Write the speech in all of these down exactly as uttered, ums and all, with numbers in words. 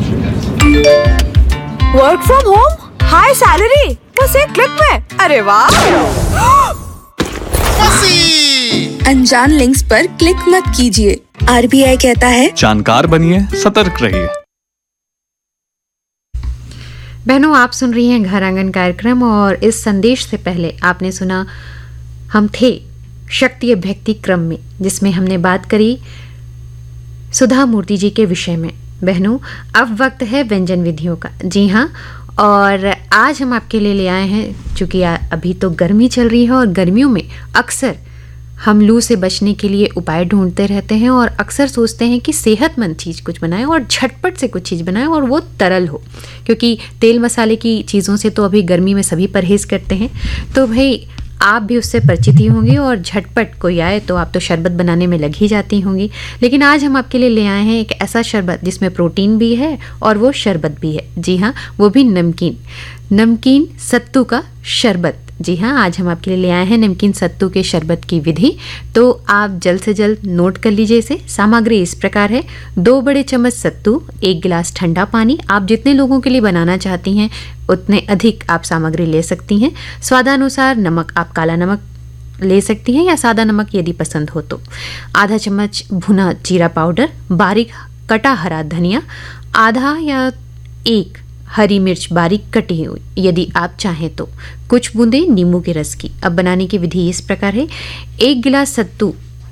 Work from home, high salary, बस एक click में। अरे वाह! अनजान लिंक्स पर क्लिक मत कीजिए। आरबीआई कहता है जानकार बनिए, सतर्क रहिए। बहनों, आप सुन रही हैं घर आंगन कार्यक्रम और इस संदेश से पहले आपने सुना हम थे शक्ति अभ्यक्ति क्रम में, जिसमें हमने बात करी सुधा मूर्ति जी के विषय में। बहनों, अब वक्त है व्यंजन विधियों का। जी हाँ, और आज हम आपके लिए ले आए हैं, चूँकि अभी तो गर्मी चल रही है और गर्मियों में अक्सर हम लू से बचने के लिए उपाय ढूंढते रहते हैं और अक्सर सोचते हैं कि सेहतमंद चीज़ कुछ बनाएं और झटपट से कुछ चीज़ बनाएं और वो तरल हो, क्योंकि तेल मसाले की चीज़ों से तो अभी गर्मी में सभी परहेज़ करते हैं। तो भाई आप भी उससे परिचित ही होंगे और झटपट कोई आए तो आप तो शरबत बनाने में लग ही जाती होंगी। लेकिन आज हम आपके लिए ले आए हैं एक ऐसा शरबत जिसमें प्रोटीन भी है और वो शरबत भी है। जी हाँ, वो भी नमकीन नमकीन सत्तू का शरबत। जी हाँ, आज हम आपके लिए ले आए हैं नमकीन सत्तू के शरबत की विधि। तो आप जल्द से जल्द नोट कर लीजिए इसे। सामग्री इस प्रकार है: दो बड़े चम्मच सत्तू, एक गिलास ठंडा पानी। आप जितने लोगों के लिए बनाना चाहती हैं उतने अधिक आप सामग्री ले सकती हैं। स्वादानुसार नमक, आप काला नमक ले सकती हैं या सादा नमक यदि पसंद हो तो। आधा चम्मच भुना जीरा पाउडर, बारीक कटा हरा धनिया, आधा या एक हरी मिर्च बारीक कटी हुई यदि आप चाहें तो, कुछ बूंदे नींबू के रस की। अब बनाने की विधि इस प्रकार है: एक गिलास सत्तू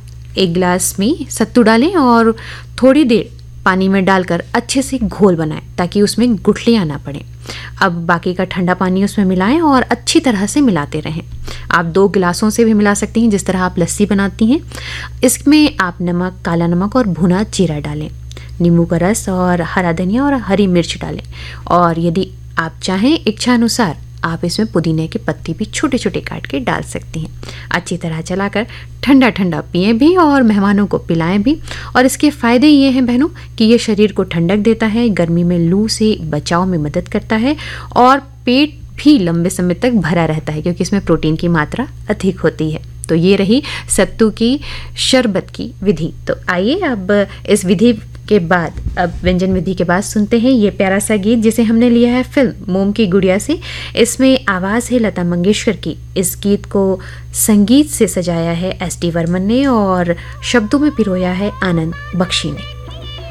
एक गिलास में सत्तू डालें और थोड़ी देर पानी में डालकर अच्छे से घोल बनाएं ताकि उसमें गुठलियाँ ना पड़ें। अब बाकी का ठंडा पानी उसमें मिलाएं और अच्छी तरह से मिलाते रहें। आप दो गिलासों से भी मिला सकती हैं, जिस तरह आप लस्सी बनाती हैं। इसमें आप नमक, काला नमक और भुना जीरा डालें, नींबू का रस और हरा धनिया और हरी मिर्च डालें। और यदि आप चाहें इच्छा अनुसार आप इसमें पुदीने की पत्ती भी छोटे छोटे काट के डाल सकती हैं। अच्छी तरह चलाकर ठंडा ठंडा पिएं भी और मेहमानों को पिलाएं भी। और इसके फ़ायदे ये हैं बहनों कि ये शरीर को ठंडक देता है, गर्मी में लू से बचाव में मदद करता है और पेट भी लंबे समय तक भरा रहता है क्योंकि इसमें प्रोटीन की मात्रा अधिक होती है। तो ये रही सत्तू की शरबत की विधि। तो आइए अब इस विधि के बाद, अब व्यंजन विधि के बाद सुनते हैं ये प्यारा सा गीत जिसे हमने लिया है फिल्म मोम की गुड़िया से। इसमें आवाज़ है लता मंगेशकर की। इस गीत को संगीत से सजाया है एस डी वर्मन ने और शब्दों में पिरोया है आनंद बख्शी ने।